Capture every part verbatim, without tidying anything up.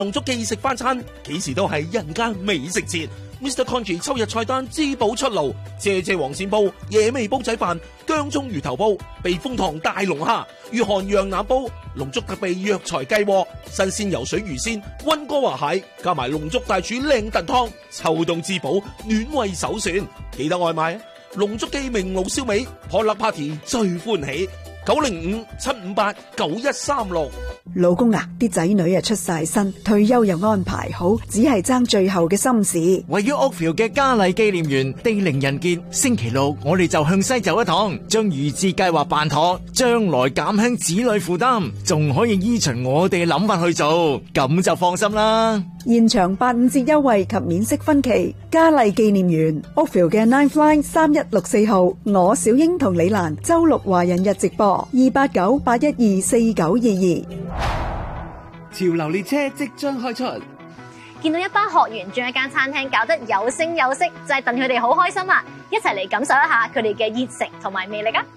龍竹記食翻餐，幾時都係人間美食節。Mister Congee 秋日菜單滋補出爐，謝謝黃鱔煲、野味煲仔飯、薑葱魚頭煲、避風塘大龍蝦、御寒羊腩煲、龍竹特備藥材雞鍋、新鮮游水魚鮮、溫哥華蟹，加埋龍竹大廚靚燉湯，秋冬滋補，暖胃首選。記得外賣啊！龍竹記明爐燒味，破粒 party 最歡喜。九零五七五八九一三六。 老公啊，啲仔女啊出晒身，退休又安排好，只係爭最後嘅心事。 位於 Oakville 嘅嘉麗紀念園地靈人傑，星期六我哋就向西走一趟，將預置計劃辦妥，將來減輕子女負擔，仲可以依循我哋嘅諗法去做，咁就放心啦。 現場八五折優惠及免息分期，嘉麗紀念園 Oakville 嘅 Nine Fly 三一六四號，我小英同李蘭周六華人日直播二八九八一二四九二二。 潮流列車即將開出， 見到一班學員將一間餐廳搞得有聲有色，就係戥佢哋好開心啦！一齊嚟感受一下佢哋嘅熱誠同埋魅力啊！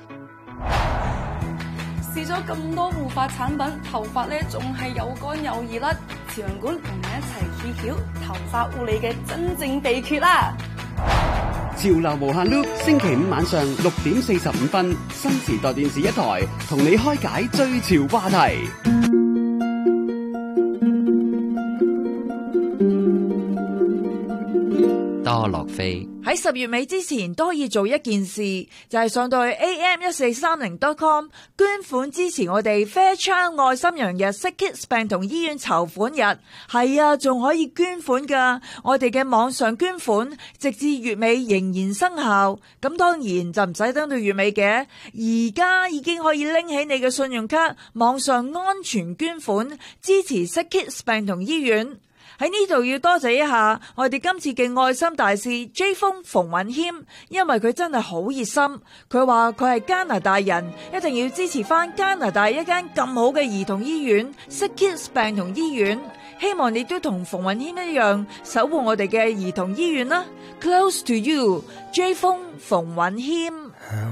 試咗咁多護髮產品，頭髮咧仲係又乾又易甩，潮人館同你一齊揭曉頭髮護理嘅真正秘訣啦！ 潮流無限 loop， 星期五晚上六點四十五分，新時代電視一台同你開解最潮話題。 多樂飛喺十月尾之前都可以做一件事，就係上到去 A M 一四三零 dot com 捐款支持我哋 Fairchild 愛心羊日 Sick Kids 病童醫院籌款日。係啊，仲可以捐款噶，我哋嘅網上捐款直至月尾仍然生效。咁當然就唔使等到月尾嘅，而家已經可以拎起你嘅信用卡，網上安全捐款支持 Sick Kids 病童醫院。喺呢度要多謝一下我哋今次嘅愛心大使 J 風馮允謙，因為佢真係好熱心。佢話佢係加拿大人，一定要支持翻加拿大一間咁好嘅兒童醫院 Sick Kids 病童醫院。希望你都同馮允謙一樣守護我哋嘅兒童醫院啦。Close to you， J 風馮允謙。